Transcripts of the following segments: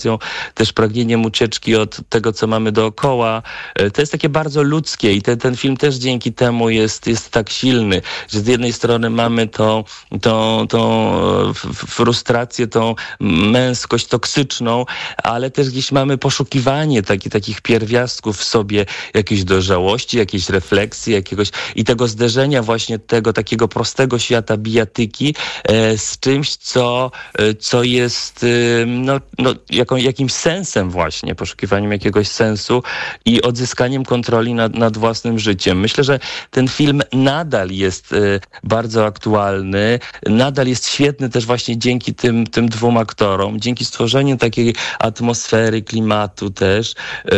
też pragnieniem ucieczki od tego, co mamy dookoła. To jest takie bardzo ludzkie i ten film też dzięki temu jest tak silny, że z jednej strony mamy tą frustrację, tą męskość toksyczną, ale też gdzieś mamy poszukiwanie takich pierwiastków w sobie, jakiejś dojrzałości, jakiejś refleksji, i tego zderzenia właśnie tego takiego prostego świata bijatyki z czymś, co jest jakimś sensem właśnie, poszukiwaniem jakiegoś sensu i odzyskaniem kontroli nad własnym życiem. Myślę, że ten film nadal jest bardzo aktualny, nadal jest świetny też właśnie dzięki tym dwóm aktorom, dzięki stworzeniu takiej atmosfery, klimatu też.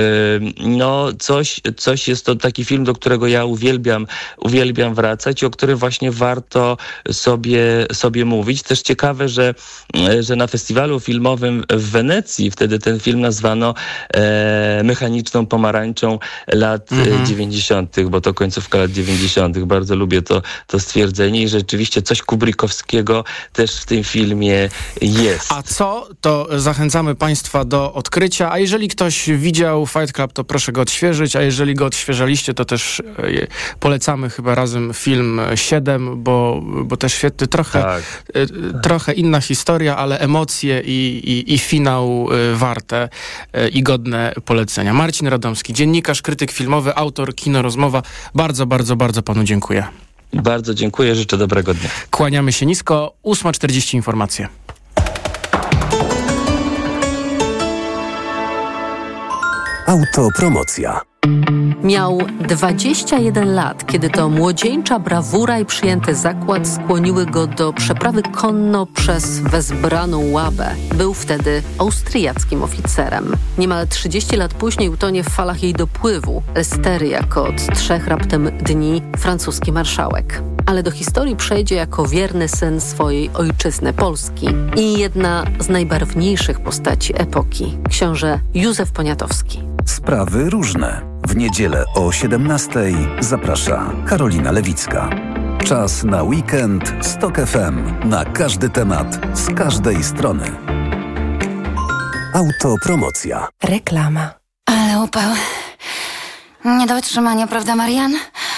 Coś jest to taki film, do którego ja uwielbiam wracać i o którym właśnie warto sobie mówić. Też ciekawe, że na festiwalu filmowym w Wenecji wtedy ten film nazwano mechaniczną pomarańczą lat 90., bo to końcówka lat 90. Bardzo lubię to stwierdzenie i rzeczywiście coś kubrickowskiego też w tym filmie jest. A co? To zachęcamy Państwa do odkrycia, a jeżeli ktoś widział Fight Club, to proszę go odświeżyć, a jeżeli go odświeżaliście, to też polecamy chyba razem film 7, bo też świetny, trochę inna historia, ale emocje i finał warte i godne polecenia. Marcin Radomski, dziennikarz, krytyk filmowy, autor Kino Rozmowa. Bardzo, bardzo, bardzo panu dziękuję. Bardzo dziękuję, życzę dobrego dnia. Kłaniamy się nisko. 8:40 informacje. Autopromocja. Miał 21 lat, kiedy to młodzieńcza brawura i przyjęty zakład skłoniły go do przeprawy konno przez wezbraną Łabę. Był wtedy austriackim oficerem. Niemal 30 lat później utonie w falach jej dopływu. Estery jako od 3 raptem dni francuski marszałek. Ale do historii przejdzie jako wierny syn swojej ojczyzny Polski i jedna z najbarwniejszych postaci epoki, książę Józef Poniatowski. Sprawy różne. W niedzielę o 17:00 zaprasza Karolina Lewicka. Czas na weekend z TOK FM. Na każdy temat, z każdej strony. Autopromocja. Reklama. Ale upał. Nie do wytrzymania, prawda, Marian?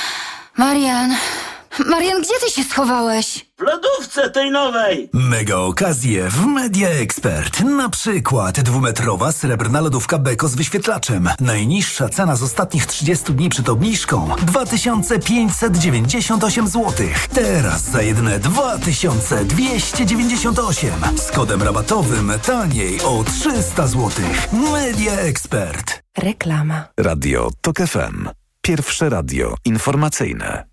Marian, gdzie ty się schowałeś? W lodówce tej nowej! Mega okazje w Media Expert. Na przykład 2-metrowa srebrna lodówka Beko z wyświetlaczem. Najniższa cena z ostatnich 30 dni przed obniżką 2598 zł. Teraz za jedyne 2298. Z kodem rabatowym taniej o 300 zł. Media Expert. Reklama. Radio TOK FM. Pierwsze radio informacyjne.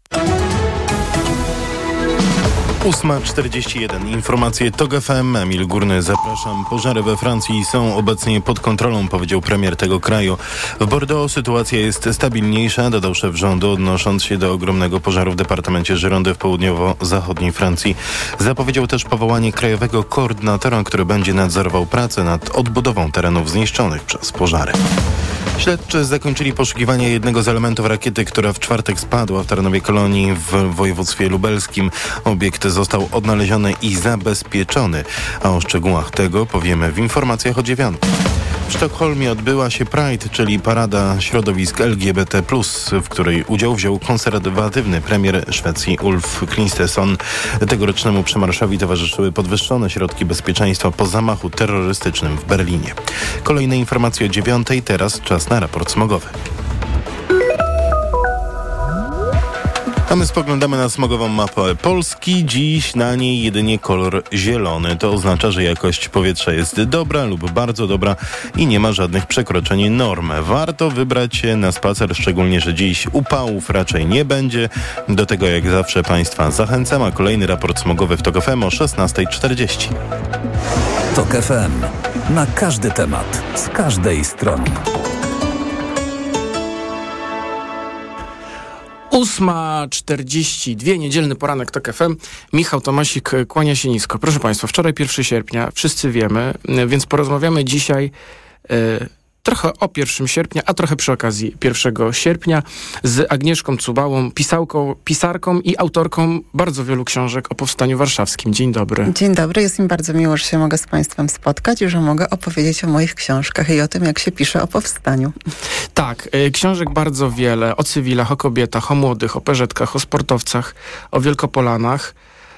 8:41. Informacje TOK FM. Emil Górny, zapraszam. Pożary we Francji są obecnie pod kontrolą, powiedział premier tego kraju. W Bordeaux sytuacja jest stabilniejsza, dodał szef rządu, odnosząc się do ogromnego pożaru w departamencie Gironde w południowo-zachodniej Francji. Zapowiedział też powołanie krajowego koordynatora, który będzie nadzorował pracę nad odbudową terenów zniszczonych przez pożary. Śledczy zakończyli poszukiwanie jednego z elementów rakiety, która w czwartek spadła w Tarnowie Kolonii w województwie lubelskim. Obiekt został odnaleziony i zabezpieczony, a o szczegółach tego powiemy w informacjach o 9:00. W Sztokholmie odbyła się Pride, czyli parada środowisk LGBT+, w której udział wziął konserwatywny premier Szwecji Ulf Kristersson. Tegorocznemu przemarszowi towarzyszyły podwyższone środki bezpieczeństwa po zamachu terrorystycznym w Berlinie. Kolejne informacje o 9:00, teraz czas na raport smogowy. A my spoglądamy na smogową mapę Polski. Dziś na niej jedynie kolor zielony. To oznacza, że jakość powietrza jest dobra lub bardzo dobra i nie ma żadnych przekroczeń norm. Warto wybrać się na spacer, szczególnie, że dziś upałów raczej nie będzie. Do tego jak zawsze Państwa zachęcam, a kolejny raport smogowy w TOK FM o 16:40. TOK FM. Na każdy temat, z każdej strony. 8:42, niedzielny poranek TOK FM. Michał Tomasik kłania się nisko. Proszę Państwa, wczoraj 1 sierpnia, wszyscy wiemy, więc porozmawiamy dzisiaj trochę o 1 sierpnia, a trochę przy okazji 1 sierpnia z Agnieszką Cubałą, pisarką i autorką bardzo wielu książek o Powstaniu Warszawskim. Dzień dobry. Dzień dobry, jest mi bardzo miło, że się mogę z Państwem spotkać i że mogę opowiedzieć o moich książkach i o tym, jak się pisze o powstaniu. Tak, książek bardzo wiele, o cywilach, o kobietach, o młodych, o perzetkach, o sportowcach, o Wielkopolanach.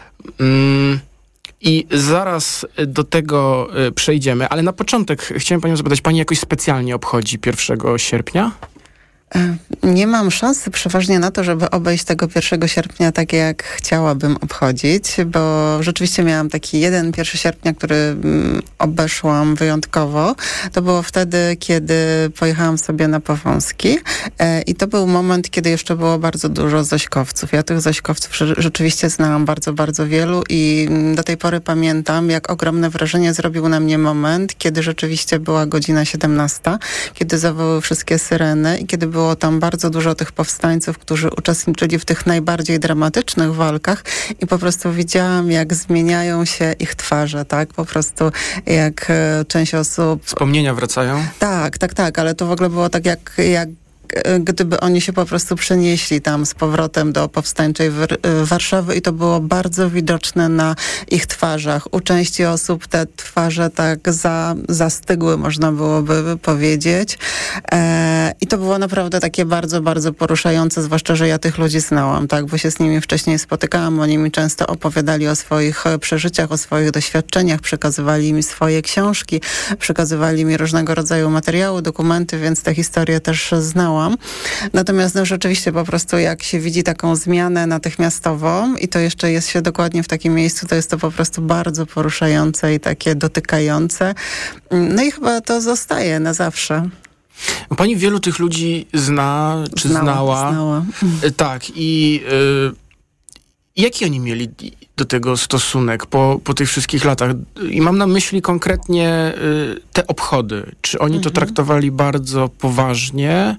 I zaraz do tego przejdziemy, ale na początek chciałem panią zapytać, pani jakoś specjalnie obchodzi 1 sierpnia? Nie mam szansy przeważnie na to, żeby obejść tego 1 sierpnia tak, jak chciałabym obchodzić, bo rzeczywiście miałam taki 1 sierpnia, który obeszłam wyjątkowo. To było wtedy, kiedy pojechałam sobie na Powązki i to był moment, kiedy jeszcze było bardzo dużo Zośkowców. Ja tych Zośkowców rzeczywiście znałam bardzo, bardzo wielu i do tej pory pamiętam, jak ogromne wrażenie zrobił na mnie moment, kiedy rzeczywiście była godzina 17, kiedy zawołały wszystkie syreny i kiedy było tam bardzo dużo tych powstańców, którzy uczestniczyli w tych najbardziej dramatycznych walkach i po prostu widziałam, jak zmieniają się ich twarze, tak? Po prostu jak część osób... Wspomnienia wracają? Tak, ale to w ogóle było tak jak gdyby oni się po prostu przenieśli tam z powrotem do powstańczej Warszawy i to było bardzo widoczne na ich twarzach. U części osób te twarze tak zastygły, można byłoby powiedzieć. I to było naprawdę takie bardzo, bardzo poruszające, zwłaszcza, że ja tych ludzi znałam, tak, bo się z nimi wcześniej spotykałam. Oni mi często opowiadali o swoich przeżyciach, o swoich doświadczeniach, przekazywali mi swoje książki, przekazywali mi różnego rodzaju materiały, dokumenty, więc te historie też znałam. Natomiast no, rzeczywiście po prostu jak się widzi taką zmianę natychmiastową i to jeszcze jest się dokładnie w takim miejscu, to jest to po prostu bardzo poruszające i takie dotykające. No i chyba to zostaje na zawsze. Pani wielu tych ludzi zna, czy znała. Tak. I jaki oni mieli do tego stosunek po tych wszystkich latach? I mam na myśli konkretnie te obchody. Czy oni to traktowali bardzo poważnie?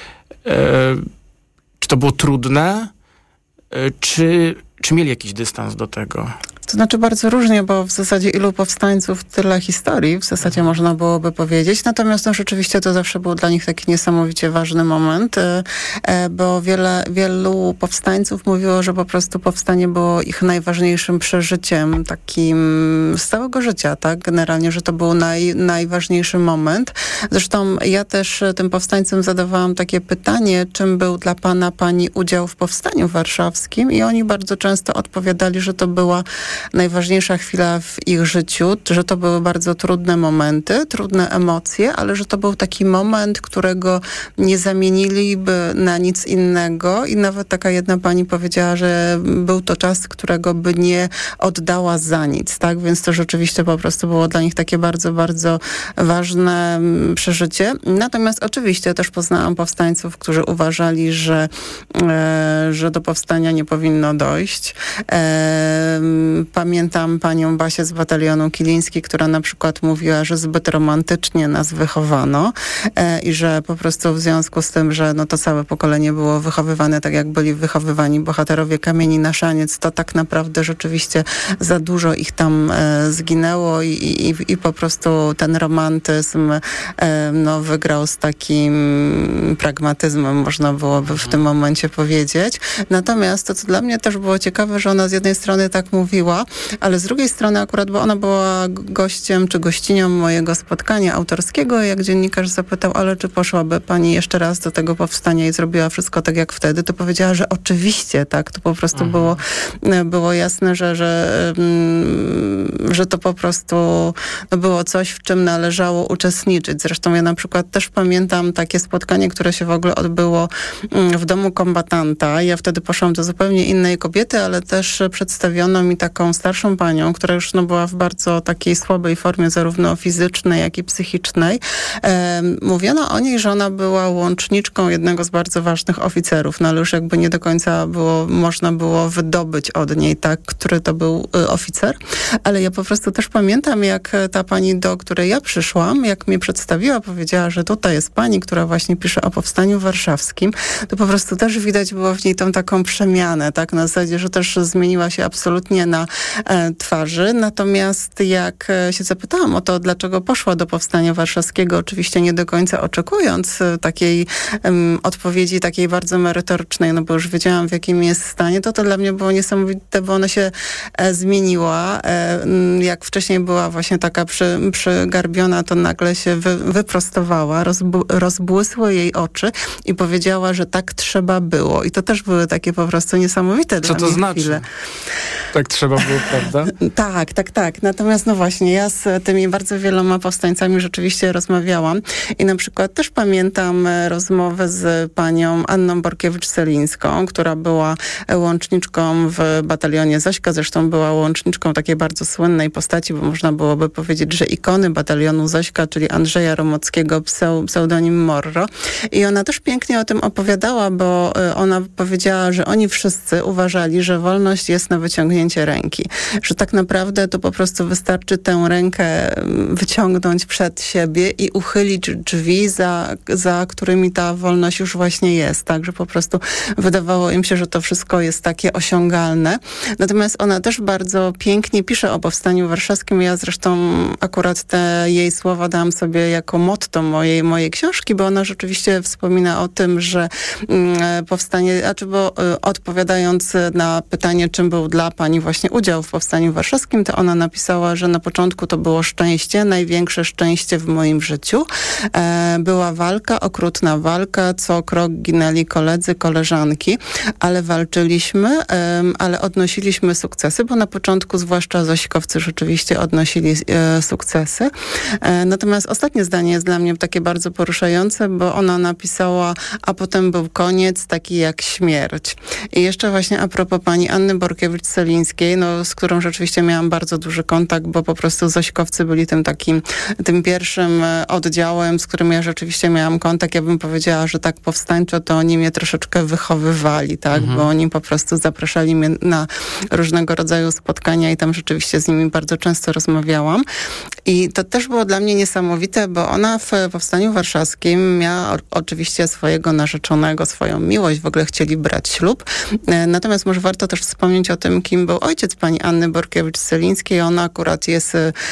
Czy to było trudne? Czy mieli jakiś dystans do tego? To znaczy bardzo różnie, bo w zasadzie ilu powstańców, tyle historii, w zasadzie można byłoby powiedzieć. Natomiast no, rzeczywiście to zawsze był dla nich taki niesamowicie ważny moment, bo wielu powstańców mówiło, że po prostu powstanie było ich najważniejszym przeżyciem takim z całego życia, tak? Generalnie, że to był najważniejszy moment. Zresztą ja też tym powstańcom zadawałam takie pytanie, czym był dla pani udział w Powstaniu Warszawskim i oni bardzo często odpowiadali, że to była najważniejsza chwila w ich życiu, że to były bardzo trudne momenty, trudne emocje, ale że to był taki moment, którego nie zamieniliby na nic innego i nawet taka jedna pani powiedziała, że był to czas, którego by nie oddała za nic, tak? Więc to rzeczywiście po prostu było dla nich takie bardzo, bardzo ważne przeżycie. Natomiast oczywiście też poznałam powstańców, którzy uważali, że do powstania nie powinno dojść. Pamiętam panią Basię z batalionu Kiliński, która na przykład mówiła, że zbyt romantycznie nas wychowano i że po prostu w związku z tym, że no to całe pokolenie było wychowywane tak, jak byli wychowywani bohaterowie Kamieni na Szaniec, to tak naprawdę rzeczywiście za dużo ich tam zginęło i po prostu ten romantyzm no, wygrał z takim pragmatyzmem, można byłoby w tym momencie powiedzieć. Natomiast to, co dla mnie też było ciekawe, że ona z jednej strony tak mówiła, ale z drugiej strony akurat, bo ona była gościem czy gościnią mojego spotkania autorskiego, jak dziennikarz zapytał, ale czy poszłaby pani jeszcze raz do tego powstania i zrobiła wszystko tak jak wtedy, to powiedziała, że oczywiście, tak, to po prostu było jasne, że to po prostu było coś, w czym należało uczestniczyć. Zresztą ja na przykład też pamiętam takie spotkanie, które się w ogóle odbyło w domu kombatanta. Ja wtedy poszłam do zupełnie innej kobiety, ale też przedstawiono mi taką starszą panią, która już no, była w bardzo takiej słabej formie, zarówno fizycznej, jak i psychicznej. Mówiono o niej, że ona była łączniczką jednego z bardzo ważnych oficerów, no ale już jakby nie do końca można było wydobyć od niej, tak, który to był oficer. Ale ja po prostu też pamiętam, jak ta pani, do której ja przyszłam, jak mnie przedstawiła, przedstawiła, powiedziała, że tutaj jest pani, która właśnie pisze o Powstaniu Warszawskim, to po prostu też widać było w niej tą taką przemianę, tak, na zasadzie, że też zmieniła się absolutnie na twarzy. Natomiast jak się zapytałam o to, dlaczego poszła do Powstania Warszawskiego, oczywiście nie do końca oczekując takiej odpowiedzi, takiej bardzo merytorycznej, no bo już wiedziałam, w jakim jest stanie, to dla mnie było niesamowite, bo ona się zmieniła. Jak wcześniej była właśnie taka przygarbiona, to nagle się wyprostowała, rozbłysły jej oczy i powiedziała, że tak trzeba było. I to też były takie po prostu niesamowite dla mnie chwile. Co to znaczy? Tak trzeba było, prawda? Tak. Natomiast no właśnie, ja z tymi bardzo wieloma powstańcami rzeczywiście rozmawiałam i na przykład też pamiętam rozmowę z panią Anną Borkiewicz-Celińską, która była łączniczką w batalionie Zośka, zresztą była łączniczką takiej bardzo słynnej postaci, bo można byłoby powiedzieć, że ikony batalionu Zośka, czyli Andrzeja Romockiego, pseudonim Morro. I ona też pięknie o tym opowiadała, bo ona powiedziała, że oni wszyscy uważali, że wolność jest na wyciągnięcie ręki. Że tak naprawdę to po prostu wystarczy tę rękę wyciągnąć przed siebie i uchylić drzwi, za którymi ta wolność już właśnie jest. Tak, że po prostu wydawało im się, że to wszystko jest takie osiągalne. Natomiast ona też bardzo pięknie pisze o Powstaniu Warszawskim. Ja zresztą akurat te jej słowa dałam sobie jako motto mojej książki, bo ona rzeczywiście wspomina o tym, że powstanie, bo odpowiadając na pytanie, czym był dla pani właśnie udział w Powstaniu Warszawskim, to ona napisała, że na początku to było szczęście, największe szczęście w moim życiu. Była walka, okrutna walka, co krok ginęli koledzy, koleżanki, ale walczyliśmy, ale odnosiliśmy sukcesy, bo na początku zwłaszcza zośkowcy rzeczywiście odnosili sukcesy. Natomiast ostatnie zdanie jest dla mnie takie bardzo poruszające, bo ona napisała, a potem był koniec, taki jak śmierć. I jeszcze właśnie a propos pani Anny Borkiewicz-Celińskiej, no, z którą rzeczywiście miałam bardzo duży kontakt, bo po prostu zośkowcy byli tym pierwszym oddziałem, z którym ja rzeczywiście miałam kontakt. Ja bym powiedziała, że tak powstańczo to oni mnie troszeczkę wychowywali, tak, bo oni po prostu zapraszali mnie na różnego rodzaju spotkania i tam rzeczywiście z nimi bardzo często rozmawiałam. I to też było dla mnie niesamowite, bo ona w Powstaniu Warszawskim miała oczywiście swojego narzeczonego, swoją miłość, w ogóle chcieli brać ślub. Natomiast może warto też wspomnieć o tym, kim był ojciec pani Anny Borkiewicz-Celińskiej. On akurat jest,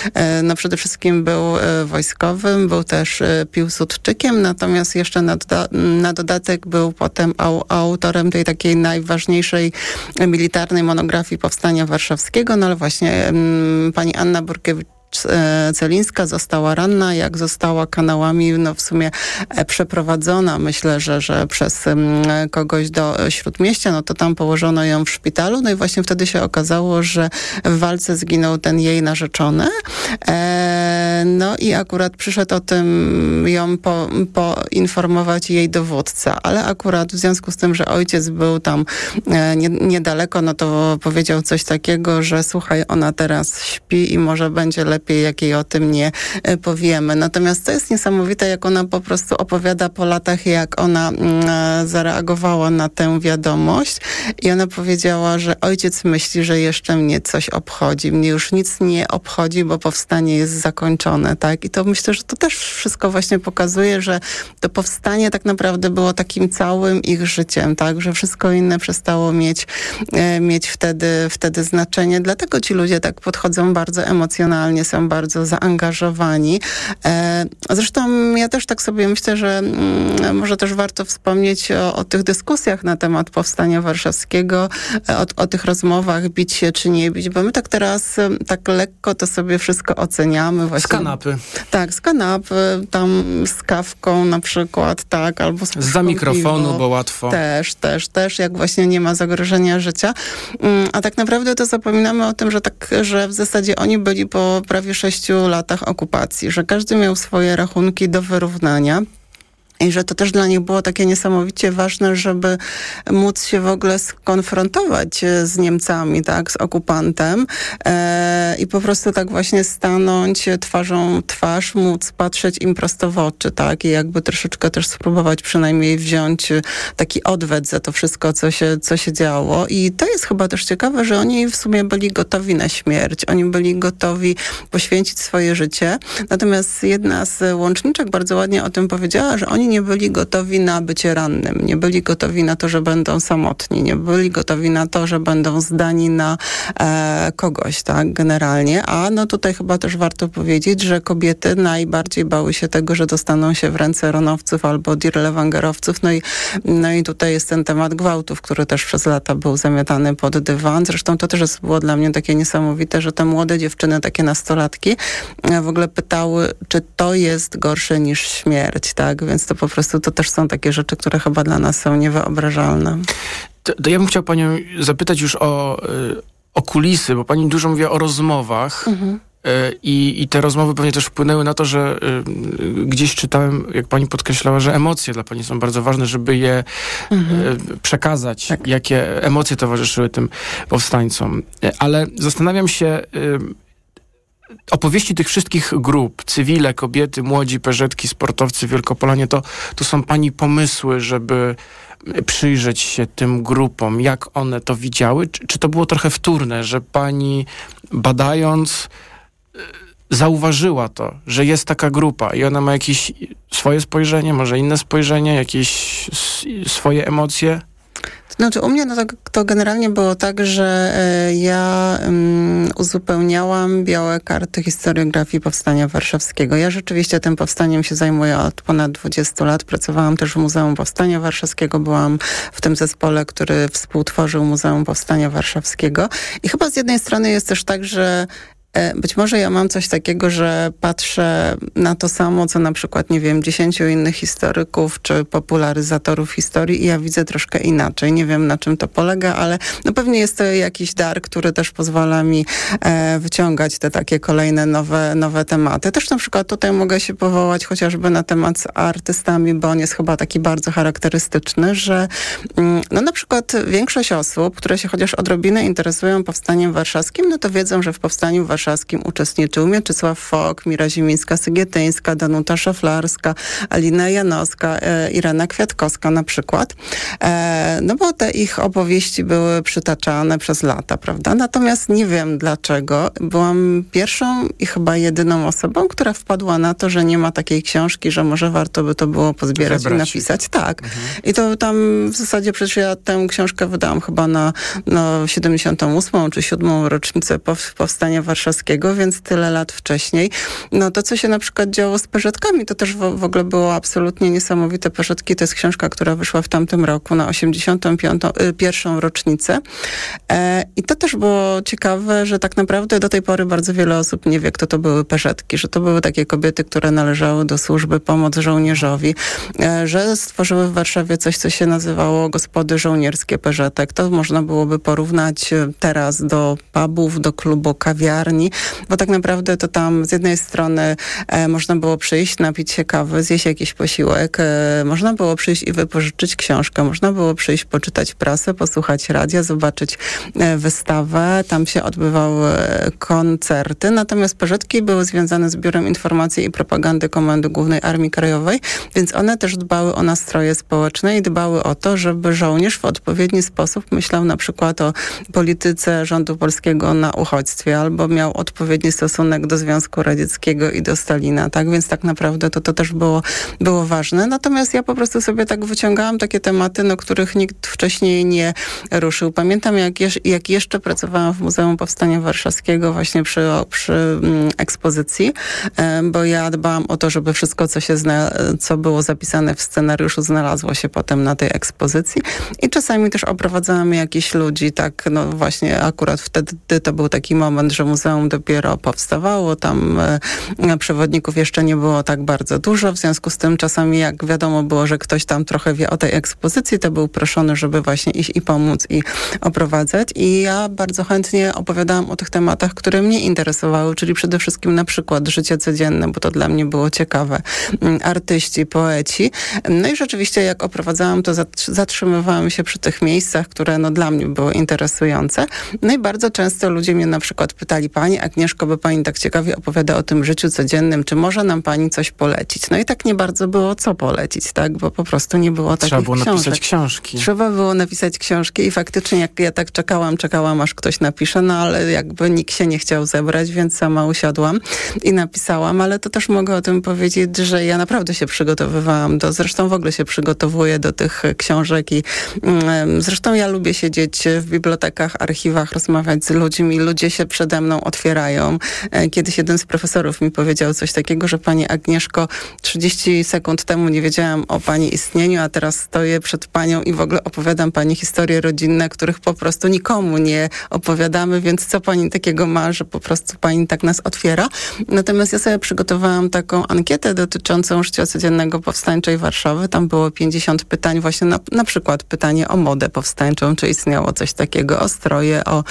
no przede wszystkim był wojskowym, był też piłsudczykiem, natomiast jeszcze na dodatek był potem autorem tej takiej najważniejszej militarnej monografii Powstania Warszawskiego, no ale właśnie pani Anna Borkiewicz-Celińska została ranna, jak została kanałami, no w sumie przeprowadzona, myślę, że przez kogoś do Śródmieścia, no to tam położono ją w szpitalu, no i właśnie wtedy się okazało, że w walce zginął ten jej narzeczony. No i akurat przyszedł o tym ją poinformować jej dowódca, ale akurat w związku z tym, że ojciec był tam niedaleko, no to powiedział coś takiego, że słuchaj, ona teraz śpi i może będzie lepiej, jak jej o tym nie powiemy. Natomiast to jest niesamowite, jak ona po prostu opowiada po latach, jak ona zareagowała na tę wiadomość i ona powiedziała, że ojciec myśli, że jeszcze mnie coś obchodzi. Mnie już nic nie obchodzi, bo powstanie jest zakończone, tak? I to myślę, że to też wszystko właśnie pokazuje, że to powstanie tak naprawdę było takim całym ich życiem, tak? Że wszystko inne przestało mieć wtedy znaczenie. Dlatego ci ludzie tak podchodzą bardzo emocjonalnie, są bardzo zaangażowani. Zresztą ja też tak sobie myślę, że może też warto wspomnieć o tych dyskusjach na temat Powstania Warszawskiego, o tych rozmowach, bić się czy nie bić, bo my tak teraz tak lekko to sobie wszystko oceniamy. Właśnie. Z kanapy. Tak, z kanapy, tam z kawką na przykład, tak, albo z za mikrofonu, piwo, bo łatwo. Też, jak właśnie nie ma zagrożenia życia. A tak naprawdę to zapominamy o tym, że w zasadzie oni byli po prawie 6 latach okupacji, że każdy miał swoje rachunki do wyrównania. I że to też dla nich było takie niesamowicie ważne, żeby móc się w ogóle skonfrontować z Niemcami, tak, z okupantem i po prostu tak właśnie stanąć twarzą w twarz, móc patrzeć im prosto w oczy, tak, i jakby troszeczkę też spróbować przynajmniej wziąć taki odwet za to wszystko, co się działo. I to jest chyba też ciekawe, że oni w sumie byli gotowi na śmierć. Oni byli gotowi poświęcić swoje życie. Natomiast jedna z łączniczek bardzo ładnie o tym powiedziała, że oni nie byli gotowi na bycie rannym. Nie byli gotowi na to, że będą samotni. Nie byli gotowi na to, że będą zdani na kogoś, tak, generalnie. A no tutaj chyba też warto powiedzieć, że kobiety najbardziej bały się tego, że dostaną się w ręce ronowców albo dirlewangerowców. No i tutaj jest ten temat gwałtów, który też przez lata był zamiatany pod dywan. Zresztą to też było dla mnie takie niesamowite, że te młode dziewczyny, takie nastolatki, w ogóle pytały, czy to jest gorsze niż śmierć, tak? Więc to po prostu to też są takie rzeczy, które chyba dla nas są niewyobrażalne. To ja bym chciał panią zapytać już o kulisy, bo pani dużo mówiła o rozmowach. I te rozmowy pewnie też wpłynęły na to, że gdzieś czytałem, jak pani podkreślała, że emocje dla pani są bardzo ważne, żeby je przekazać, tak. Jakie emocje towarzyszyły tym powstańcom. Ale zastanawiam się, opowieści tych wszystkich grup, cywile, kobiety, młodzi, peżetki, sportowcy, Wielkopolanie, to są pani pomysły, żeby przyjrzeć się tym grupom, jak one to widziały? Czy to było trochę wtórne, że pani badając zauważyła to, że jest taka grupa i ona ma jakieś swoje spojrzenie, może inne spojrzenie, jakieś swoje emocje? Znaczy u mnie to generalnie było tak, że ja uzupełniałam białe karty historiografii Powstania Warszawskiego. Ja rzeczywiście tym powstaniem się zajmuję od ponad 20 lat. Pracowałam też w Muzeum Powstania Warszawskiego. Byłam w tym zespole, który współtworzył Muzeum Powstania Warszawskiego. I chyba z jednej strony jest też tak, że być może ja mam coś takiego, że patrzę na to samo, co na przykład, 10 innych historyków czy popularyzatorów historii i ja widzę troszkę inaczej. Nie wiem, na czym to polega, ale no pewnie jest to jakiś dar, który też pozwala mi wyciągać te takie kolejne nowe tematy. Też na przykład tutaj mogę się powołać chociażby na temat z artystami, bo on jest chyba taki bardzo charakterystyczny, że no na przykład większość osób, które się chociaż odrobinę interesują Powstaniem Warszawskim, no to wiedzą, że w Powstaniu Warszawskim uczestniczył Mieczysław Fok, Mira Zimińska-Sygietyńska, Danuta Szaflarska, Alina Janowska, Irena Kwiatkowska na przykład. No bo te ich opowieści były przytaczane przez lata, prawda? Natomiast nie wiem dlaczego. Byłam pierwszą i chyba jedyną osobą, która wpadła na to, że nie ma takiej książki, że może warto by to było pozbierać i napisać. Tak. I to tam w zasadzie przecież ja tę książkę wydałam chyba na 78. czy 7. rocznicę Powstania Warszawskiego, więc tyle lat wcześniej. No to, co się na przykład działo z Peżetkami, to też w ogóle było absolutnie niesamowite. Peżetki to jest książka, która wyszła w tamtym roku na 81. rocznicę. I to też było ciekawe, że tak naprawdę do tej pory bardzo wiele osób nie wie, kto to były Peżetki, że to były takie kobiety, które należały do służby Pomoc Żołnierzowi, że stworzyły w Warszawie coś, co się nazywało Gospody Żołnierskie Peżetek. To można byłoby porównać teraz do pubów, do klubu kawiarni, bo tak naprawdę to tam z jednej strony można było przyjść, napić się kawy, zjeść jakiś posiłek, można było przyjść i wypożyczyć książkę, można było przyjść, poczytać prasę, posłuchać radia, zobaczyć wystawę, tam się odbywały koncerty, natomiast Peżetki były związane z Biurem Informacji i Propagandy Komendy Głównej Armii Krajowej, więc one też dbały o nastroje społeczne i dbały o to, żeby żołnierz w odpowiedni sposób myślał na przykład o polityce rządu polskiego na uchodźstwie, albo miał odpowiedni stosunek do Związku Radzieckiego i do Stalina, tak? Więc tak naprawdę to też było ważne. Natomiast ja po prostu sobie tak wyciągałam takie tematy, których nikt wcześniej nie ruszył. Pamiętam, jak jeszcze pracowałam w Muzeum Powstania Warszawskiego właśnie przy ekspozycji, bo ja dbałam o to, żeby wszystko, co było zapisane w scenariuszu, znalazło się potem na tej ekspozycji. I czasami też oprowadzałam jakichś ludzi, tak, no właśnie akurat wtedy to był taki moment, że Muzeum liceum dopiero powstawało, tam przewodników jeszcze nie było tak bardzo dużo, w związku z tym czasami jak wiadomo było, że ktoś tam trochę wie o tej ekspozycji, to był proszony, żeby właśnie iść i pomóc i oprowadzać. I ja bardzo chętnie opowiadałam o tych tematach, które mnie interesowały, czyli przede wszystkim na przykład życie codzienne, bo to dla mnie było ciekawe, artyści, poeci. No i rzeczywiście jak oprowadzałam, to zatrzymywałam się przy tych miejscach, które no dla mnie były interesujące. No i bardzo często ludzie mnie na przykład pytali: Pani Agnieszko, bo pani tak ciekawie opowiada o tym życiu codziennym, czy może nam pani coś polecić? No i tak nie bardzo było co polecić, tak? Bo po prostu nie było takich książek. Trzeba było napisać książki. Trzeba było napisać książki i faktycznie jak ja tak czekałam, aż ktoś napisze, no ale jakby nikt się nie chciał zebrać, więc sama usiadłam i napisałam, ale to też mogę o tym powiedzieć, że ja naprawdę się przygotowywałam zresztą w ogóle się przygotowuję do tych książek i zresztą ja lubię siedzieć w bibliotekach, archiwach, rozmawiać z ludźmi, ludzie się przede mną otwierają. Kiedyś jeden z profesorów mi powiedział coś takiego, że pani Agnieszko, 30 sekund temu nie wiedziałam o pani istnieniu, a teraz stoję przed panią i w ogóle opowiadam pani historie rodzinne, których po prostu nikomu nie opowiadamy, więc co pani takiego ma, że po prostu pani tak nas otwiera. Natomiast ja sobie przygotowałam taką ankietę dotyczącą życia codziennego powstańczej Warszawy. Tam było 50 pytań, właśnie na przykład pytanie o modę powstańczą, czy istniało coś takiego, o stroje, o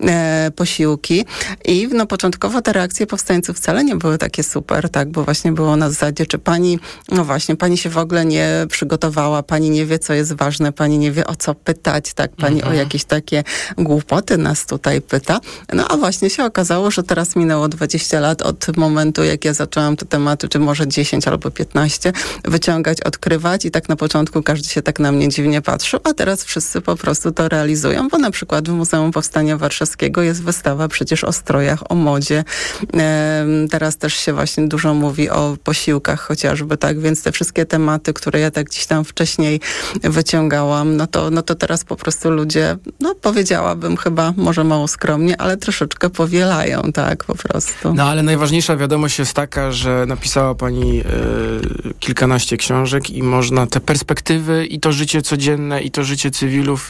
posiłki. I no początkowo te reakcje powstańców wcale nie były takie super, tak, bo właśnie było na zasadzie, czy pani, no właśnie, pani się w ogóle nie przygotowała, pani nie wie, co jest ważne, pani nie wie, o co pytać, tak, pani o jakieś takie głupoty nas tutaj pyta. No a właśnie się okazało, że teraz minęło 20 lat od momentu, jak ja zaczęłam te tematy, czy może 10 albo 15, wyciągać, odkrywać i tak na początku każdy się tak na mnie dziwnie patrzył, a teraz wszyscy po prostu to realizują, bo na przykład w Muzeum Powstania Warszawskiego jest wystawa przecież o strojach, o modzie. Teraz też się właśnie dużo mówi o posiłkach chociażby, tak, więc te wszystkie tematy, które ja tak gdzieś tam wcześniej wyciągałam, no to teraz po prostu ludzie, no powiedziałabym chyba, może mało skromnie, ale troszeczkę powielają, tak, po prostu. No ale najważniejsza wiadomość jest taka, że napisała pani kilkanaście książek i można te perspektywy i to życie codzienne, i to życie cywilów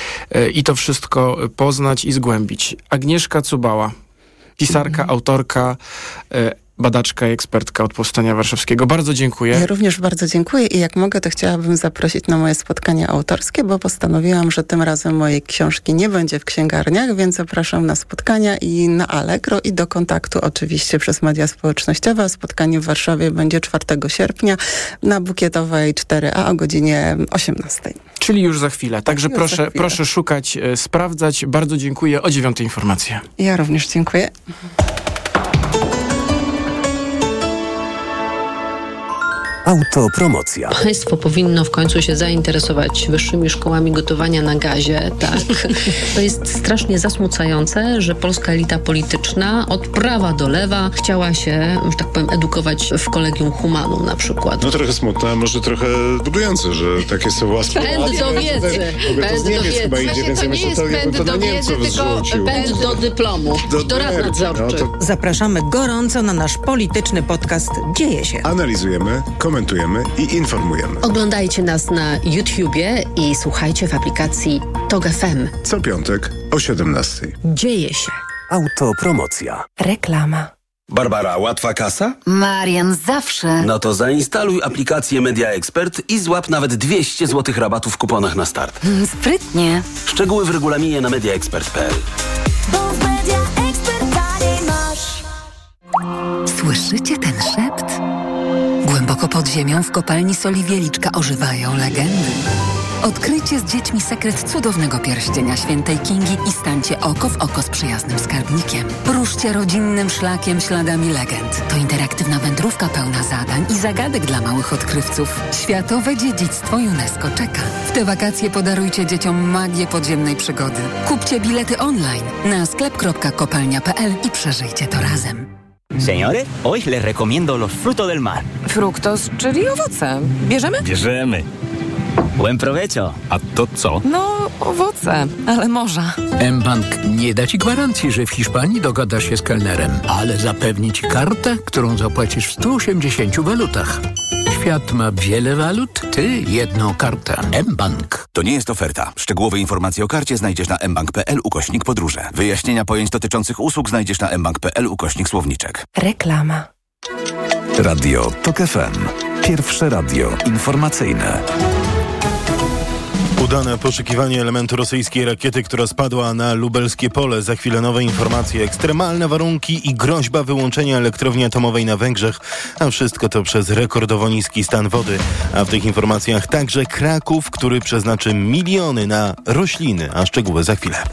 i to wszystko poznać i zgłębić. Agnieszka Cubała, pisarka, autorka, badaczka i ekspertka od Powstania Warszawskiego. Bardzo dziękuję. Ja również bardzo dziękuję i jak mogę, to chciałabym zaprosić na moje spotkania autorskie, bo postanowiłam, że tym razem mojej książki nie będzie w księgarniach, więc zapraszam na spotkania i na Allegro i do kontaktu oczywiście przez media społecznościowe. Spotkanie w Warszawie będzie 4 sierpnia na Bukietowej 4A o godzinie 18. Czyli już za chwilę. Także proszę szukać, sprawdzać. Bardzo dziękuję. O 9:00 informacje. Ja również dziękuję. Autopromocja. Państwo powinno w końcu się zainteresować wyższymi szkołami gotowania na gazie, tak? To jest strasznie zasmucające, że polska elita polityczna od prawa do lewa chciała się, że tak powiem, edukować w Collegium Humanum na przykład. No trochę smutne, a może trochę budujące, że takie są łaskie. Pęd do wiedzy. Pęd do wiedzy. Chyba idzie, więc to nie jest pęd do wiedzy, tylko pęd do dyplomu. Do rad nadzorczych. Zapraszamy gorąco na nasz polityczny podcast Dzieje się. Analizujemy, komentujemy i informujemy. Oglądajcie nas na YouTubie i słuchajcie w aplikacji TOG FM. Co piątek o 17:00. Dzieje się. Autopromocja. Reklama. Barbara, łatwa kasa? Marian, zawsze. No to zainstaluj aplikację Media Expert i złap nawet 200 zł rabatu w kuponach na start. Sprytnie. Szczegóły w regulaminie na mediaexpert.pl. Bo w Media Expert taniej masz. Słyszycie ten szept? Głęboko pod ziemią w kopalni soli Wieliczka ożywają legendy. Odkryjcie z dziećmi sekret cudownego pierścienia świętej Kingi i stańcie oko w oko z przyjaznym skarbnikiem. Ruszcie rodzinnym szlakiem śladami legend. To interaktywna wędrówka pełna zadań i zagadek dla małych odkrywców. Światowe dziedzictwo UNESCO czeka. W te wakacje podarujcie dzieciom magię podziemnej przygody. Kupcie bilety online na sklep.kopalnia.pl i przeżyjcie to razem. Señores, hoy les recomiendo los frutos del mar. Fructos, czyli owoce. Bierzemy? Bierzemy. Buen provecho. A to co? No, owoce, ale morza. mBank nie da ci gwarancji, że w Hiszpanii dogadasz się z kelnerem, ale zapewni ci kartę, którą zapłacisz w 180 walutach. Świat ma wiele walut, ty jedną kartę. mBank. To nie jest oferta. Szczegółowe informacje o karcie znajdziesz na mbank.pl/podróże. Wyjaśnienia pojęć dotyczących usług znajdziesz na mbank.pl/słowniczek. Reklama. Radio TOK FM. Pierwsze radio informacyjne. Udane poszukiwanie elementu rosyjskiej rakiety, która spadła na lubelskie pole. Za chwilę nowe informacje, ekstremalne warunki i groźba wyłączenia elektrowni atomowej na Węgrzech. A wszystko to przez rekordowo niski stan wody. A w tych informacjach także Kraków, który przeznaczy miliony na rośliny. A szczegóły za chwilę.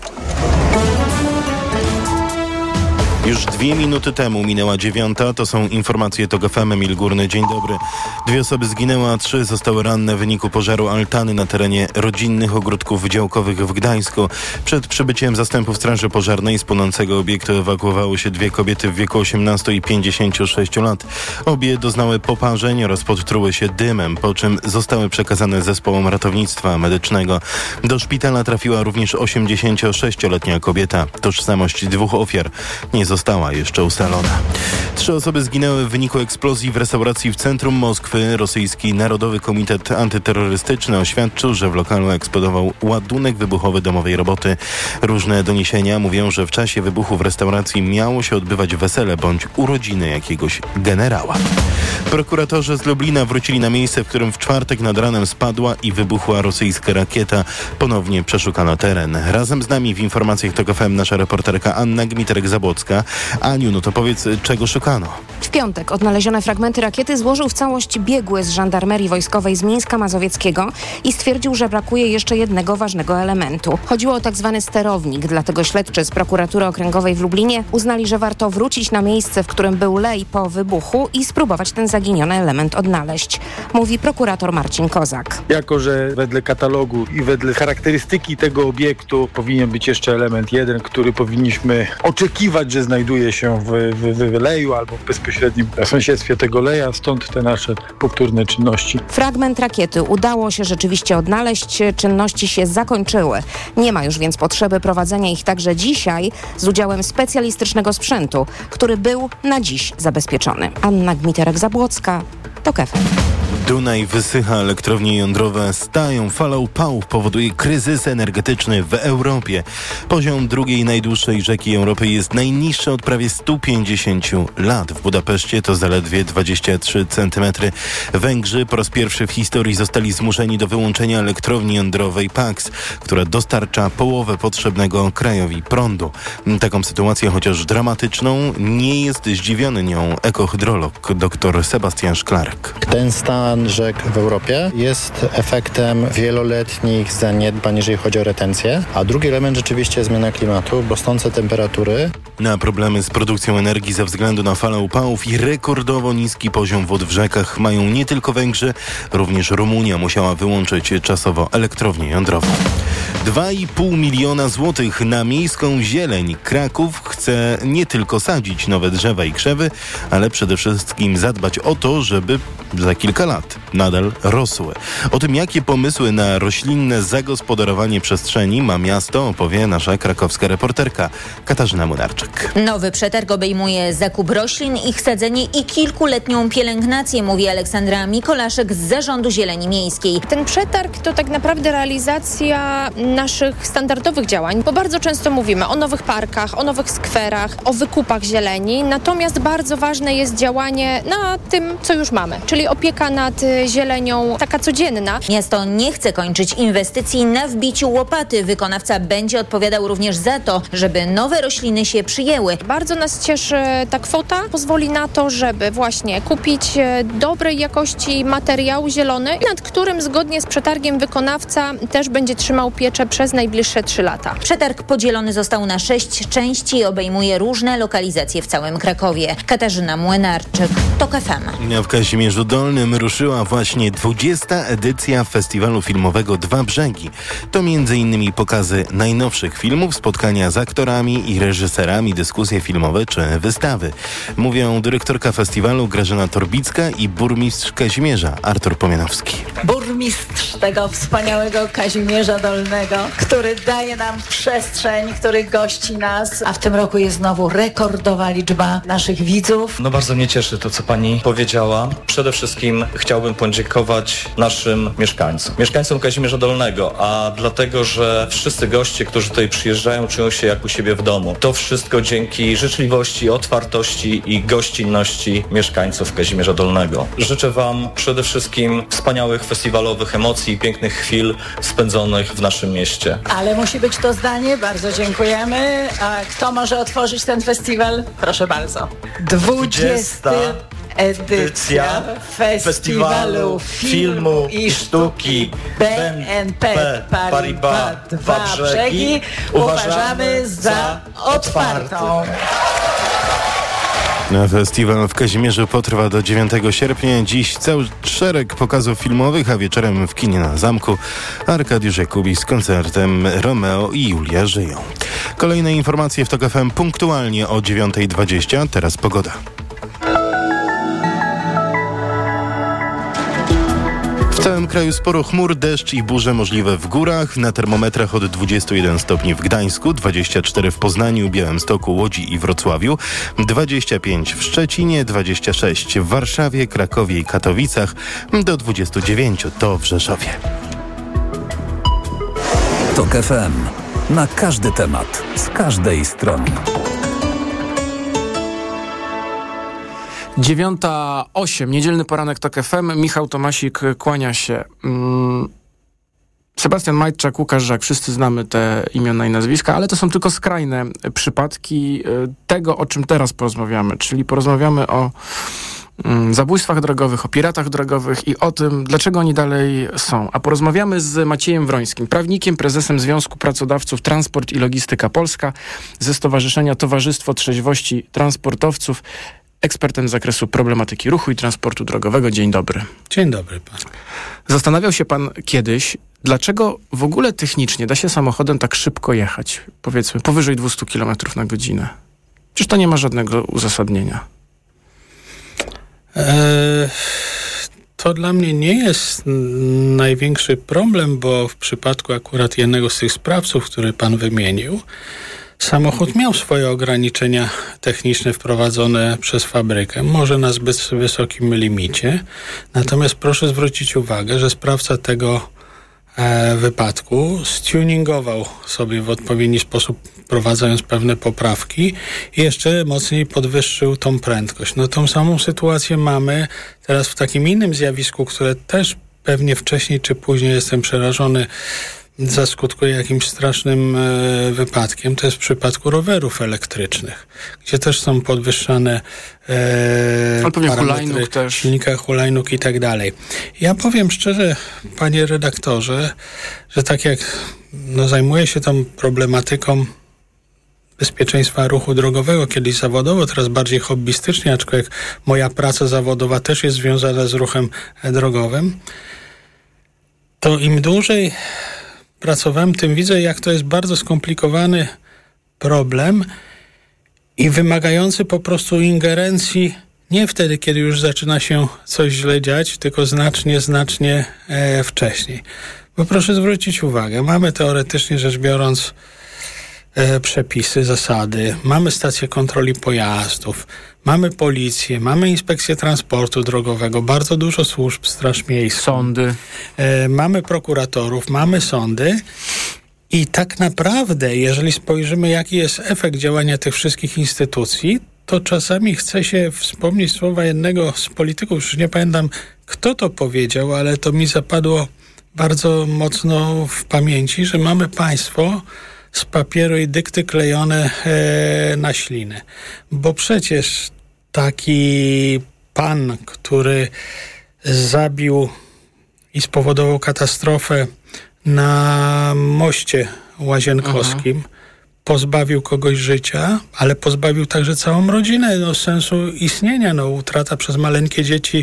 Już 2 minuty temu minęła 9:00. To są informacje TOK FM. Emil Górny, dzień dobry. 2 osoby zginęły, a 3 zostały ranne w wyniku pożaru altany na terenie rodzinnych ogródków działkowych w Gdańsku. Przed przybyciem zastępów straży pożarnej z płonącego obiektu ewakuowały się 2 kobiety w wieku 18 i 56 lat. Obie doznały poparzeń oraz podtruły się dymem, po czym zostały przekazane zespołom ratownictwa medycznego. Do szpitala trafiła również 86-letnia kobieta. Tożsamość 2 ofiar nie została jeszcze ustalona. 3 osoby zginęły w wyniku eksplozji w restauracji w centrum Moskwy. Rosyjski Narodowy Komitet Antyterrorystyczny oświadczył, że w lokalu eksplodował ładunek wybuchowy domowej roboty. Różne doniesienia mówią, że w czasie wybuchu w restauracji miało się odbywać wesele bądź urodziny jakiegoś generała. Prokuratorzy z Lublina wrócili na miejsce, w którym w czwartek nad ranem spadła i wybuchła rosyjska rakieta. Ponownie przeszukano teren. Razem z nami w informacjach TOK FM nasza reporterka Anna Gmiterek-Zabłocka. Aniu, no to powiedz, czego szukano? W piątek odnalezione fragmenty rakiety złożył w całość biegły z żandarmerii wojskowej z Mińska Mazowieckiego i stwierdził, że brakuje jeszcze jednego ważnego elementu. Chodziło o tak zwany sterownik, dlatego śledczy z prokuratury okręgowej w Lublinie uznali, że warto wrócić na miejsce, w którym był lej po wybuchu i spróbować ten zaginiony element odnaleźć. Mówi prokurator Marcin Kozak. Jako że wedle katalogu i wedle charakterystyki tego obiektu powinien być jeszcze element jeden, który powinniśmy oczekiwać, że znajduje się w leju albo w bezpośrednim sąsiedztwie tego leja, stąd te nasze powtórne czynności. Fragment rakiety udało się rzeczywiście odnaleźć, czynności się zakończyły. Nie ma już więc potrzeby prowadzenia ich także dzisiaj z udziałem specjalistycznego sprzętu, który był na dziś zabezpieczony. Anna Gmiterek-Zabłocka, TOK FM. Dunaj wysycha, elektrownie jądrowe stają, fala upałów powoduje kryzys energetyczny w Europie. Poziom drugiej najdłuższej rzeki Europy jest najniższy od prawie 150 lat. W Budapeszcie to zaledwie 23 cm. Węgrzy po raz pierwszy w historii zostali zmuszeni do wyłączenia elektrowni jądrowej PAX, która dostarcza połowę potrzebnego krajowi prądu. Taką sytuację, chociaż dramatyczną, nie jest zdziwiony nią ekohydrolog dr Sebastian Szklarek. Ten stan rzek w Europie jest efektem wieloletnich zaniedbań, jeżeli chodzi o retencję, a drugi element rzeczywiście zmiana klimatu, rosnące temperatury. Na problemy z produkcją energii ze względu na falę upałów i rekordowo niski poziom wód w rzekach mają nie tylko Węgrzy, również Rumunia musiała wyłączyć czasowo elektrownię jądrową. 2,5 miliona złotych na miejską zieleń. Kraków chce nie tylko sadzić nowe drzewa i krzewy, ale przede wszystkim zadbać o to, żeby za kilka lat nadal rosły. O tym, jakie pomysły na roślinne zagospodarowanie przestrzeni ma miasto, opowie nasza krakowska reporterka Katarzyna Młynarczyk. Nowy przetarg obejmuje zakup roślin, ich sadzenie i kilkuletnią pielęgnację, mówi Aleksandra Mikolaszek z Zarządu Zieleni Miejskiej. Ten przetarg to tak naprawdę realizacja naszych standardowych działań, bo bardzo często mówimy o nowych parkach, o nowych skwerach, o wykupach zieleni, natomiast bardzo ważne jest działanie na tym, co już mamy, czyli opieka nad zielenią taka codzienna. Miasto nie chce kończyć inwestycji na wbiciu łopaty. Wykonawca będzie odpowiadał również za to, żeby nowe rośliny się przyjęły. Bardzo nas cieszy ta kwota. Pozwoli na to, żeby właśnie kupić dobrej jakości materiał zielony, nad którym zgodnie z przetargiem wykonawca też będzie trzymał pieczę przez najbliższe 3 lata. Przetarg podzielony został na 6 części i obejmuje różne lokalizacje w całym Krakowie. Katarzyna Młynarczyk, TOK FM. W Kazimierzu Dolnym ruszyła właśnie 20. edycja festiwalu filmowego Dwa Brzegi. To m.in. pokazy najnowszych filmów, spotkania z aktorami i reżyserami, dyskusje filmowe czy wystawy. Mówią dyrektorka festiwalu Grażyna Torbicka i burmistrz Kazimierza Artur Pomianowski. Burmistrz tego wspaniałego Kazimierza Dolnego niewidzialnego, który daje nam przestrzeń, który gości nas, a w tym roku jest znowu rekordowa liczba naszych widzów. No bardzo mnie cieszy to, co pani powiedziała. Przede wszystkim chciałbym podziękować naszym mieszkańcom Kazimierza Dolnego, a dlatego, że wszyscy goście, którzy tutaj przyjeżdżają, czują się jak u siebie w domu. To wszystko dzięki życzliwości, otwartości i gościnności mieszkańców Kazimierza Dolnego. Życzę wam przede wszystkim wspaniałych festiwalowych emocji i pięknych chwil spędzonych w naszym mieście. Ale musi być to zdanie, bardzo dziękujemy. A kto może otworzyć ten festiwal? Proszę bardzo. 20. edycja Festiwalu Filmu i Sztuki BNP Paribas Dwa Brzegi uważamy za otwartą. Festiwal w Kazimierzu potrwa do 9 sierpnia. Dziś cały szereg pokazów filmowych, a wieczorem w kinie na Zamku Arkadiusz Jakubik z koncertem Romeo i Julia żyją. Kolejne informacje w TOK FM punktualnie o 9:20. Teraz pogoda. W całym kraju sporo chmur, deszcz i burze możliwe w górach. Na termometrach od 21 stopni w Gdańsku, 24 w Poznaniu, Białymstoku, Łodzi i Wrocławiu, 25 w Szczecinie, 26 w Warszawie, Krakowie i Katowicach, do 29 to w Rzeszowie. TOK FM. Na każdy temat, z każdej strony. 9:08, niedzielny poranek TOK FM. Michał Tomasik kłania się. Sebastian Majczak, Łukasz Żak, wszyscy znamy te imiona i nazwiska, ale to są tylko skrajne przypadki tego, o czym teraz porozmawiamy, czyli porozmawiamy o zabójstwach drogowych, o piratach drogowych i o tym, dlaczego oni dalej są. A porozmawiamy z Maciejem Wrońskim, prawnikiem, prezesem Związku Pracodawców Transport i Logistyka Polska, ze Stowarzyszenia Towarzystwo Trzeźwości Transportowców, ekspertem z zakresu problematyki ruchu i transportu drogowego. Dzień dobry. Dzień dobry pan. Zastanawiał się pan kiedyś, dlaczego w ogóle technicznie da się samochodem tak szybko jechać, powiedzmy powyżej 200 km na godzinę? Przecież to nie ma żadnego uzasadnienia. To dla mnie nie jest największy problem, bo w przypadku akurat jednego z tych sprawców, który pan wymienił, samochód miał swoje ograniczenia techniczne wprowadzone przez fabrykę, może na zbyt wysokim limicie. Natomiast proszę zwrócić uwagę, że sprawca tego wypadku stuningował sobie w odpowiedni sposób, wprowadzając pewne poprawki i jeszcze mocniej podwyższył tą prędkość. No tą samą sytuację mamy teraz w takim innym zjawisku, które też pewnie wcześniej czy później, jestem przerażony, zaskutkuje jakimś strasznym wypadkiem. To jest w przypadku rowerów elektrycznych, gdzie też są podwyższane parametry silnika, hulajnóg i tak dalej. Ja powiem szczerze, panie redaktorze, że tak jak zajmuję się tą problematyką bezpieczeństwa ruchu drogowego, kiedyś zawodowo, teraz bardziej hobbystycznie, aczkolwiek moja praca zawodowa też jest związana z ruchem drogowym, to im dłużej pracowałem, tym widzę, jak to jest bardzo skomplikowany problem i wymagający po prostu ingerencji nie wtedy, kiedy już zaczyna się coś źle dziać, tylko znacznie wcześniej. Bo proszę zwrócić uwagę, mamy teoretycznie rzecz biorąc przepisy, zasady, mamy stacje kontroli pojazdów, mamy policję, mamy inspekcję transportu drogowego, bardzo dużo służb, straż miejską. Sądy. Mamy prokuratorów, mamy sądy i tak naprawdę, jeżeli spojrzymy, jaki jest efekt działania tych wszystkich instytucji, to czasami chce się wspomnieć słowa jednego z polityków, już nie pamiętam, kto to powiedział, ale to mi zapadło bardzo mocno w pamięci, że mamy państwo z papieru i dykty klejone na ślinę. Bo przecież taki pan, który zabił i spowodował katastrofę na moście Łazienkowskim, pozbawił kogoś życia, ale pozbawił także całą rodzinę sensu istnienia. Utrata przez maleńkie dzieci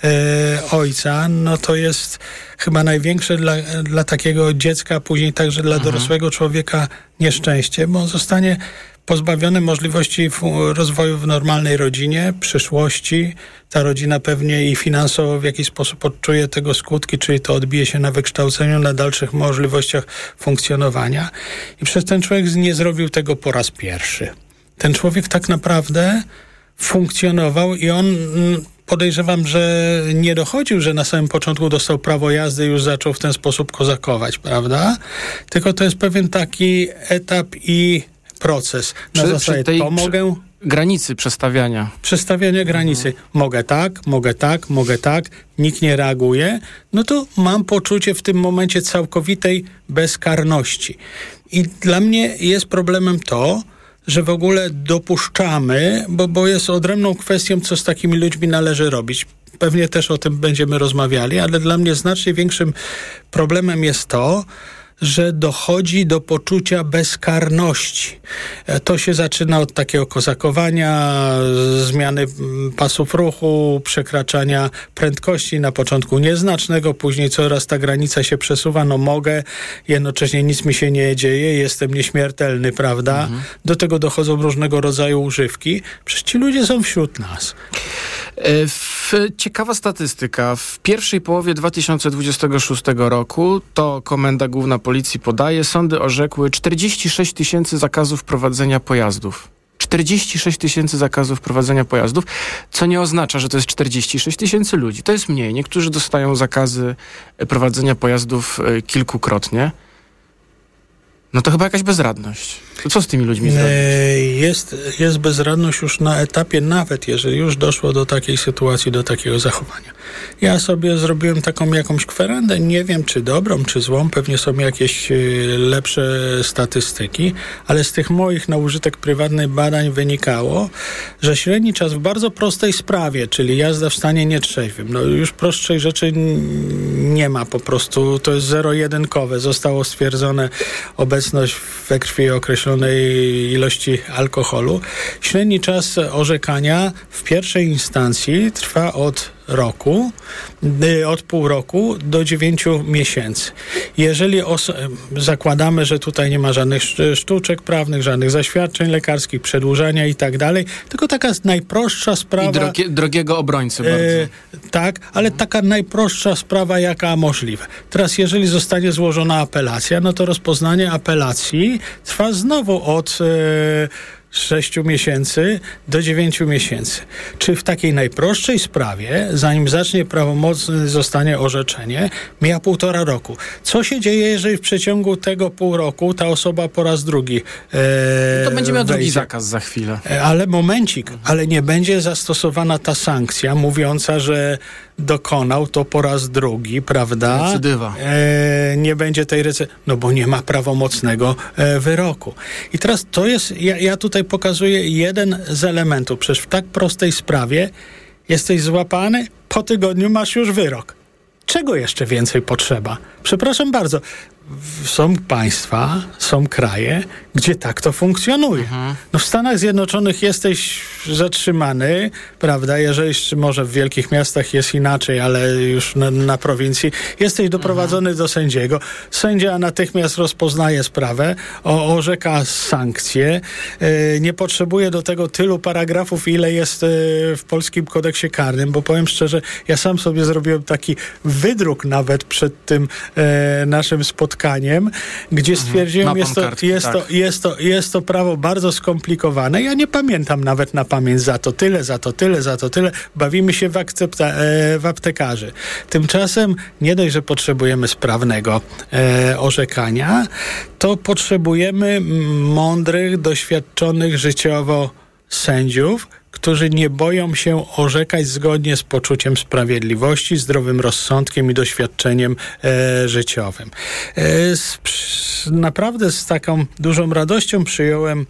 ojca, to jest chyba największe dla takiego dziecka, a później także dla dorosłego człowieka nieszczęście, bo on zostanie pozbawiony możliwości rozwoju w normalnej rodzinie, przyszłości. Ta rodzina pewnie i finansowo w jakiś sposób odczuje tego skutki, czyli to odbije się na wykształceniu, na dalszych możliwościach funkcjonowania. I przecież ten człowiek nie zrobił tego po raz pierwszy. Ten człowiek tak naprawdę funkcjonował i on, podejrzewam, że nie dochodził, że na samym początku dostał prawo jazdy i już zaczął w ten sposób kozakować, prawda? Tylko to jest pewien taki etap i proces. Na zasadzie pomogę... Granicy przestawiania. Przestawianie granicy. Mogę tak, nikt nie reaguje. No to mam poczucie w tym momencie całkowitej bezkarności. I dla mnie jest problemem to, że w ogóle dopuszczamy, bo jest odrębną kwestią, co z takimi ludźmi należy robić. Pewnie też o tym będziemy rozmawiali, ale dla mnie znacznie większym problemem jest to, że dochodzi do poczucia bezkarności. To się zaczyna od takiego kozakowania, zmiany pasów ruchu, przekraczania prędkości, na początku nieznacznego, później coraz ta granica się przesuwa, no mogę, jednocześnie nic mi się nie dzieje, jestem nieśmiertelny, prawda? Do tego dochodzą różnego rodzaju używki. Przecież ci ludzie są wśród nas. Ciekawa statystyka. W pierwszej połowie 2026 roku, to Komenda Główna Policji podaje, sądy orzekły 46 tysięcy zakazów prowadzenia pojazdów. 46 tysięcy zakazów prowadzenia pojazdów, co nie oznacza, że to jest 46 tysięcy ludzi. To jest mniej. Niektórzy dostają zakazy prowadzenia pojazdów kilkukrotnie. No to chyba jakaś bezradność. To co z tymi ludźmi zrobić? Jest bezradność już na etapie, nawet jeżeli już doszło do takiej sytuacji, do takiego zachowania. Ja sobie zrobiłem taką jakąś kwerendę, nie wiem czy dobrą, czy złą, pewnie są jakieś lepsze statystyki, ale z tych moich na użytek prywatny badań wynikało, że średni czas w bardzo prostej sprawie, czyli jazda w stanie nietrzeźwym, no już prostszej rzeczy nie ma po prostu, to jest zero-jedynkowe. Zostało stwierdzone obecność we krwi określonej ilości alkoholu. Średni czas orzekania w pierwszej instancji trwa od pół roku do 9 miesięcy. Jeżeli zakładamy, że tutaj nie ma żadnych sztuczek prawnych, żadnych zaświadczeń lekarskich, przedłużania i tak dalej, tylko taka najprostsza sprawa... I drogiego obrońcy bardzo. Tak, ale taka najprostsza sprawa, jaka możliwe. Teraz, jeżeli zostanie złożona apelacja, no to rozpoznanie apelacji trwa znowu od 6 miesięcy do 9 miesięcy. Czy w takiej najprostszej sprawie, zanim zacznie prawomocne zostanie orzeczenie, mija 1,5 roku. Co się dzieje, jeżeli w przeciągu tego pół roku ta osoba po raz drugi to będzie miał drugi zakaz za chwilę. Ale momencik, ale nie będzie zastosowana ta sankcja mówiąca, że dokonał to po raz drugi, prawda? Recydywa. Nie będzie tej no bo nie ma prawomocnego wyroku. I teraz to jest, ja tutaj pokazuję jeden z elementów. Przecież w tak prostej sprawie jesteś złapany, po tygodniu masz już wyrok. Czego jeszcze więcej potrzeba? Przepraszam bardzo. Są państwa, są kraje, gdzie tak to funkcjonuje. No w Stanach Zjednoczonych jesteś zatrzymany, prawda, jeżeli może w wielkich miastach jest inaczej, ale już na prowincji, jesteś doprowadzony do sędziego. Sędzia natychmiast rozpoznaje sprawę, orzeka sankcje, nie potrzebuje do tego tylu paragrafów, ile jest w polskim kodeksie karnym, bo powiem szczerze, ja sam sobie zrobiłem taki wydruk nawet przed tym naszym spotkaniem, gdzie stwierdziłem, jest to prawo bardzo skomplikowane. Ja nie pamiętam nawet na pamięć za to tyle. Bawimy się w aptekarzy. Tymczasem nie dość, że potrzebujemy sprawnego orzekania, to potrzebujemy mądrych, doświadczonych życiowo sędziów, którzy nie boją się orzekać zgodnie z poczuciem sprawiedliwości, zdrowym rozsądkiem i doświadczeniem życiowym. Naprawdę z taką dużą radością przyjąłem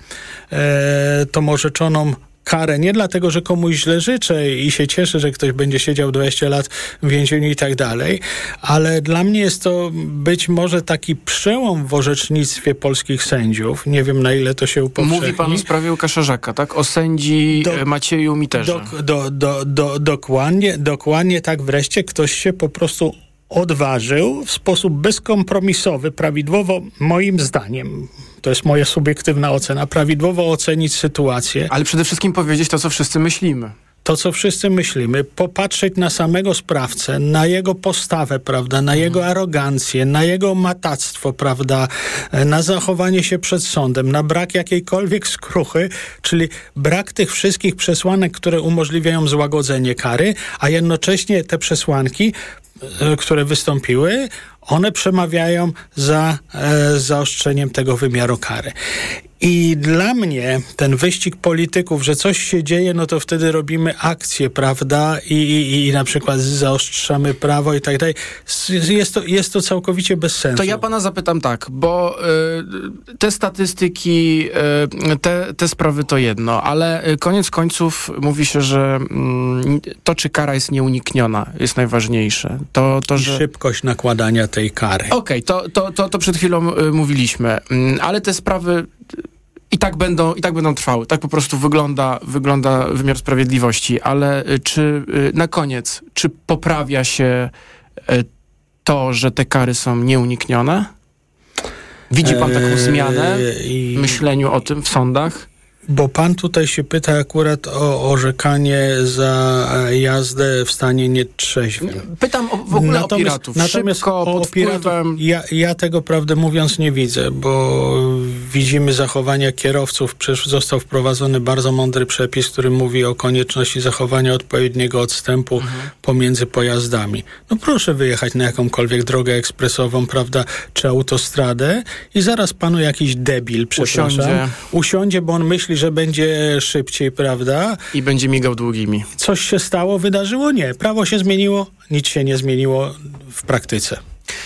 tą orzeczoną karę. Nie dlatego, że komuś źle życzę i się cieszę, że ktoś będzie siedział 20 lat w więzieniu i tak dalej, ale dla mnie jest to być może taki przełom w orzecznictwie polskich sędziów. Nie wiem, na ile to się upowszechni. Mówi pan o sprawie Łukasza Żaka, tak? O sędzi Macieju Miterze. Dokładnie tak. Wreszcie ktoś się po prostu odważył w sposób bezkompromisowy, prawidłowo, moim zdaniem, to jest moja subiektywna ocena, prawidłowo ocenić sytuację. Ale przede wszystkim powiedzieć to, co wszyscy myślimy. To, co wszyscy myślimy, popatrzeć na samego sprawcę, na jego postawę, prawda, na jego arogancję, na jego matactwo, prawda, na zachowanie się przed sądem, na brak jakiejkolwiek skruchy, czyli brak tych wszystkich przesłanek, które umożliwiają złagodzenie kary, a jednocześnie te przesłanki, które wystąpiły, one przemawiają za zaostrzeniem tego wymiaru kary. I dla mnie ten wyścig polityków, że coś się dzieje, no to wtedy robimy akcję, prawda? I na przykład zaostrzamy prawo i tak dalej. Jest to całkowicie bez sensu. To ja pana zapytam tak, bo te statystyki, te sprawy to jedno, ale koniec końców mówi się, że to, czy kara jest nieunikniona, jest najważniejsze. Że szybkość nakładania tej kary. Okej, to przed chwilą mówiliśmy, ale te sprawy i tak będą trwały. Tak po prostu wygląda wymiar sprawiedliwości. Ale czy na koniec, czy poprawia się to, że te kary są nieuniknione? Widzi pan taką zmianę w myśleniu o tym w sądach? Bo pan tutaj się pyta akurat o orzekanie za jazdę w stanie nietrzeźwym. Pytam w ogóle o piratów. Natomiast o piratów ja tego, prawdę mówiąc, nie widzę, bo widzimy zachowania kierowców. Przecież został wprowadzony bardzo mądry przepis, który mówi o konieczności zachowania odpowiedniego odstępu pomiędzy pojazdami. No proszę wyjechać na jakąkolwiek drogę ekspresową, prawda, czy autostradę i zaraz panu jakiś debil, usiądzie, bo on myśli, że będzie szybciej, prawda? I będzie migał długimi. Coś się stało, wydarzyło? Nie. Prawo się zmieniło, nic się nie zmieniło w praktyce.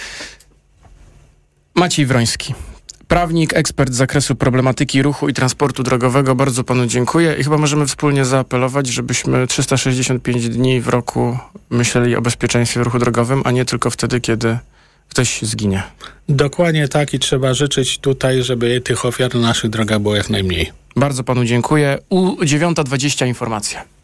Maciej Wroński, prawnik, ekspert z zakresu problematyki ruchu i transportu drogowego. Bardzo panu dziękuję i chyba możemy wspólnie zaapelować, żebyśmy 365 dni w roku myśleli o bezpieczeństwie w ruchu drogowym, a nie tylko wtedy, kiedy ktoś zginie. Dokładnie tak i trzeba życzyć tutaj, żeby tych ofiar na naszych drogach było jak najmniej. Bardzo panu dziękuję. 9:20 informacje.